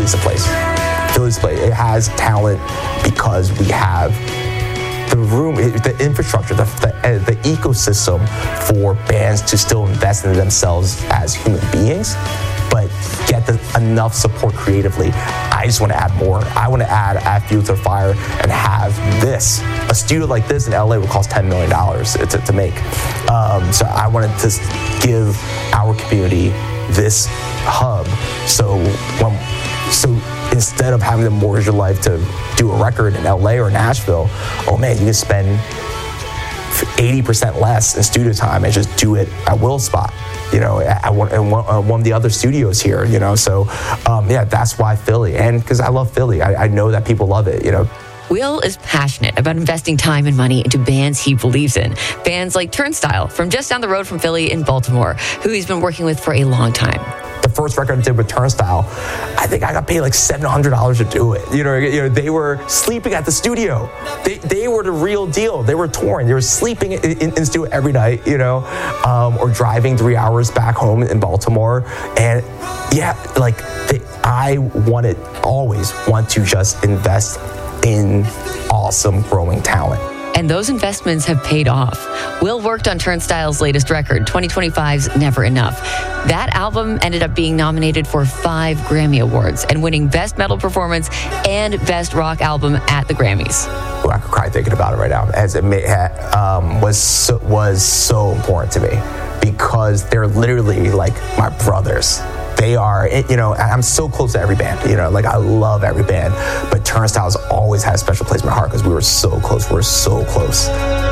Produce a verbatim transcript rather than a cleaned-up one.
Philly's a place. Philly's a place. It has talent because we have the room, the infrastructure, the, the, the ecosystem for bands to still invest in themselves as human beings, but get the, enough support creatively. I just want to add more. I want to add add fuel to the fire and have this. A studio like this in L A would cost ten million dollars to, to make. Um, so I wanted to give our community this hub. So when, so instead of having to mortgage your life to do a record in L A or Nashville, oh man, you can spend eighty percent less in studio time and just do it at Will's spot, you know, at one, at one, uh, one of the other studios here, you know. So um, yeah, that's why Philly, and because I love Philly, I, I know that people love it, you know. Will is passionate about investing time and money into bands he believes in. Bands like Turnstile from just down the road from Philly in Baltimore, who he's been working with for a long time. The first record I did with Turnstile, I think I got paid like seven hundred dollars to do it. You know, you know, they were sleeping at the studio. They they were the real deal. They were touring. They were sleeping in, in, in the studio every night, you know, um, or driving three hours back home in Baltimore. And yeah, like they, I wanted, always want to just invest in awesome growing talent. And those investments have paid off. Will worked on Turnstile's latest record, twenty twenty-five's Never Enough. That album ended up being nominated for five Grammy Awards and winning Best Metal Performance and Best Rock Album at the Grammys. Well, I could cry thinking about it right now, as it may, um, was so, was so important to me because they're literally like my brothers. They are, you know, I'm so close to every band, you know, like I love every band, but Turnstile's always had a special place in my heart because we were so close, we were so close.